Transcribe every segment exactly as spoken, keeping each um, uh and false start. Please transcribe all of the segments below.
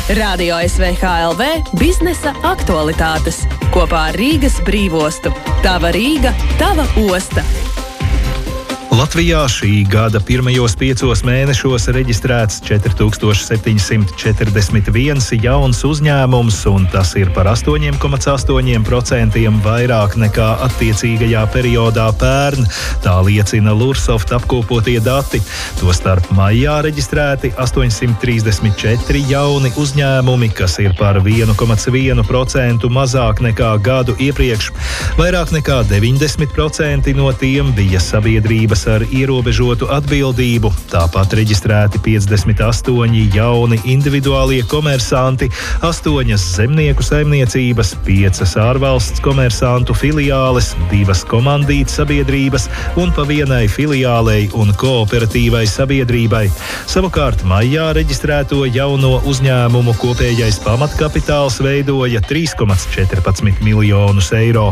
Radio S V H L V biznesa aktualitātes kopā ar Rīgas brīvostu. Tava Rīga, tava osta. Latvijā šī gada pirmajos piecos mēnešos reģistrēts četri tūkstoši septiņsimt četrdesmit viens jauns uzņēmums, un tas ir par astoņi komats astoņi procenti vairāk nekā attiecīgajā periodā pērn. Tā liecina Lursoft apkopotie dati. Tostarp maijā reģistrēti astoņsimt trīsdesmit četri jauni uzņēmumi, kas ir par vienu komats vienu procentu mazāk nekā gadu iepriekš. Vairāk nekā deviņdesmit procenti no tiem bija sabiedrības ar ierobežotu atbildību. Tāpat reģistrēti piecdesmit astoņi jauni individuālie komersanti, astoņas zemnieku saimniecības, piecas ārvalsts komersantu filiāles, divas komandīta sabiedrības un pa vienai filiālei un kooperatīvai sabiedrībai. Savukārt maijā reģistrēto jauno uzņēmumu kopējais pamatkapitāls veidoja trīs komats četrpadsmit miljonus eiro.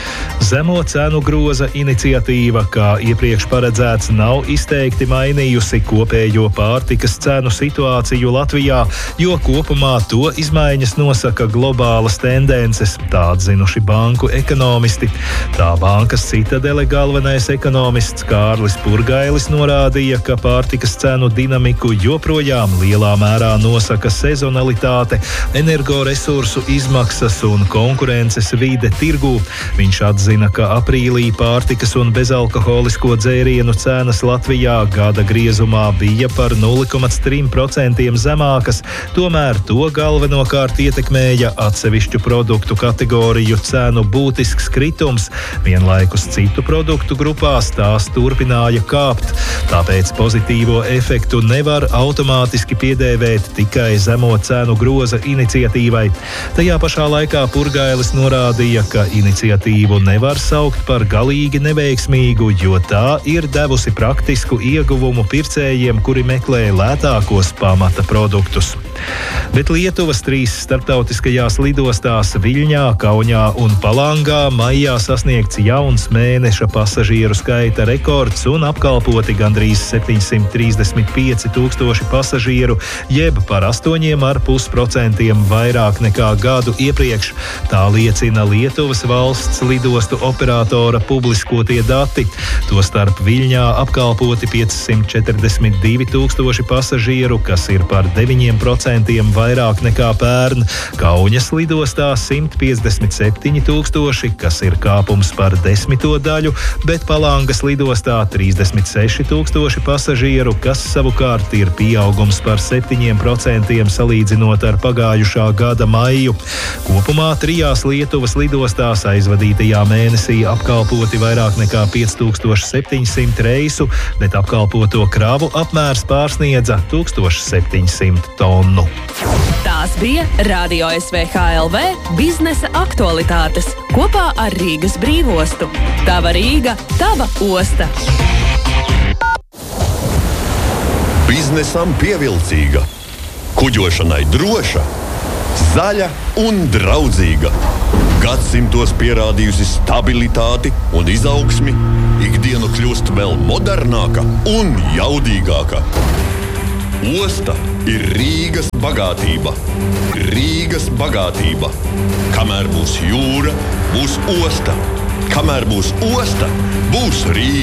Zemo cenu groza iniciatīva, kā iepriekš paredzēts, nav izteikti mainījusi kopējo pārtikas cenu situāciju Latvijā, jo kopumā to izmaiņas nosaka globālas tendences, tā atzinuši banku ekonomisti. Tā bankas Citadele galvenais ekonomists Kārlis Purgailis norādīja, ka pārtikas cenu dinamiku joprojām lielā mērā nosaka sezonalitāte, energoresursu izmaksas un konkurences vide tirgū. Viņš atzina, ka aprīlī pārtikas un bezalkoholisko dzērienu cenas Latvijā gada griezumā bija par nulle komats trīs procenti zemākas, tomēr to galvenokārt ietekmēja atsevišķu produktu kategoriju cenu būtisks kritums, vienlaikus citu produktu grupās tās turpināja kāpt. Tāpēc pozitīvo efektu nevar automātiski piedēvēt tikai zemo cenu groza iniciatīvai. Tajā pašā laikā Purgailis norādīja, ka iniciatīvu nevar saukt par galīgi neveiksmīgu, jo tā ir devusi praktisku ieguvumu pircējiem, kuri meklē lētākos pamata produktus. Bet Lietuvas trīs starptautiskajās lidostās Viļņā, Kaunijā un Palangā maijā sasniegts jauns mēneša pasažieru skaita rekords un apkalpoti gandrīz septiņsimt trīsdesmit pieci tūkstoši pasažieru, jeb par astoņi komats pieci procenti vairāk nekā gadu iepriekš. Tā liecina Lietuvas valsts lidostu operatora publiskotie dati. Tostarp Viļņā apkalpoti piecsimt četrdesmit divi tūkstoši pasažieru, kas ir par deviņi procenti vairāk nekā pērn. Kauņas lidostā simt piecdesmit septiņi tūkstoši, kas ir kāpums par desmito daļu, bet Palangas lidostā trīsdesmit seši tūkstoši pasažieru, kas savukārt ir pieaugums par septiņiem procentiem salīdzinot ar pagājušā gada maiju. Kopumā trijās Lietuvas lidostās aizvadītajā mēnesī apkalpoti vairāk nekā pieci tūkstoši septiņsimt reisu, bet apkalpoto kravu apmērs pārsniedza tūkstoš septiņsimt tonu. Tās bija Radio S V H L V biznesa aktualitātes kopā ar Rīgas brīvostu. Tava Rīga, tava osta. Biznesam pievilcīga, kuģošanai droša, zaļa un draudzīga. Gadsimtos pierādījusi stabilitāti un izaugsmi, ikdiena kļūst vēl modernāka un jaudīgāka. Osta ir Rīgas bagātība. Rīgas bagātība. Kamēr būs jūra, būs osta. Kamēr būs osta, būs Rīga.